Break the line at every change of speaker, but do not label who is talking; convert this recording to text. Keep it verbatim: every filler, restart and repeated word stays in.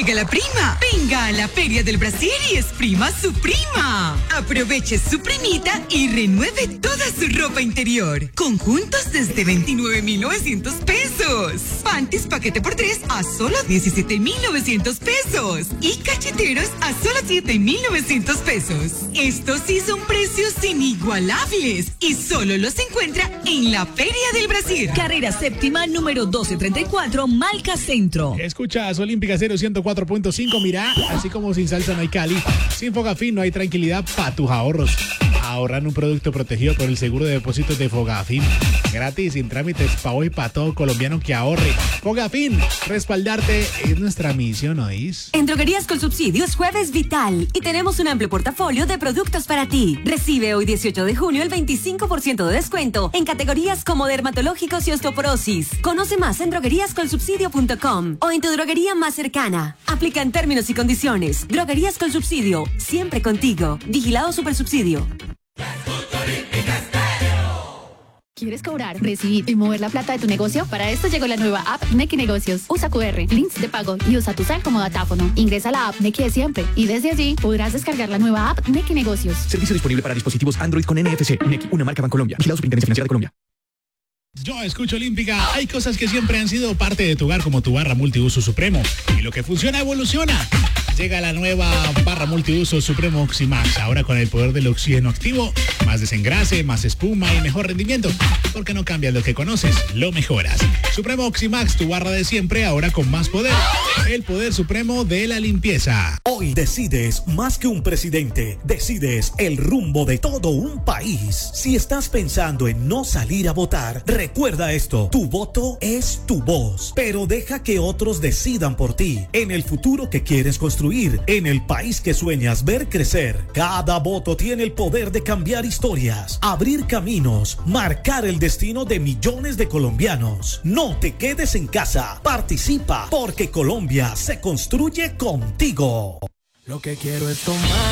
Llega la prima. Venga a la Feria del Brasil y exprima su prima. Aproveche su primita y renueve toda su ropa interior. Conjuntos desde veintinueve mil novecientos pesos. Panties paquete por tres a solo diecisiete mil novecientos pesos. Y cacheteros a solo siete mil novecientos pesos. Estos sí son precios inigualables y solo los encuentra en la Feria del Brasil.
Carrera séptima, número doce treinta y cuatro, Malca Centro.
Escuchas Olímpica Cero ciento cuatro punto cinco. Mira, así como sin salsa no hay Cali, sin Fogafín no hay tranquilidad para tus ahorros. Ahorran un producto protegido por el seguro de depósitos de Fogafín. Gratis, sin trámites, pa' hoy, pa' todo colombiano que ahorre. Fogafín, respaldarte es nuestra misión, ¿oís?
En Droguerías con Subsidio es Jueves Vital y tenemos un amplio portafolio de productos para ti. Recibe hoy dieciocho de junio el veinticinco por ciento de descuento en categorías como dermatológicos y osteoporosis. Conoce más en droguerías con subsidio punto com o en tu droguería más cercana. Aplican términos y condiciones. Droguerías con Subsidio, siempre contigo. Vigilado Supersubsidio.
¿Quieres cobrar, recibir y mover la plata de tu negocio? Para esto llegó la nueva app Nequi Negocios. Usa cu erre, links de pago y usa tu sal como datáfono. Ingresa a la app Nequi de siempre y desde allí podrás descargar la nueva app Nequi Negocios.
Servicio disponible para dispositivos Android con N F C. Nequi, una marca Bancolombia. Vigilado Superintendencia Financiera de Colombia.
Yo escucho Olímpica. Hay cosas que siempre han sido parte de tu hogar, como tu barra multiuso Supremo. Y lo que funciona evoluciona. Llega la nueva barra multiuso Supremo Oximax, ahora con el poder del oxígeno activo, más desengrase, más espuma y mejor rendimiento. Porque no cambias lo que conoces, lo mejoras. Supremo Oximax, tu barra de siempre, ahora con más poder. El poder supremo de la limpieza.
Hoy decides más que un presidente, decides el rumbo de todo un país. Si estás pensando en no salir a votar, recuerda esto, tu voto es tu voz, pero deja que otros decidan por ti, en el futuro que quieres construir, en el país que sueñas ver crecer. Cada voto tiene el poder de cambiar historias, abrir caminos, marcar el destino de millones de colombianos. No te quedes en casa, participa, porque Colombia se construye contigo.
Lo que quiero es tomar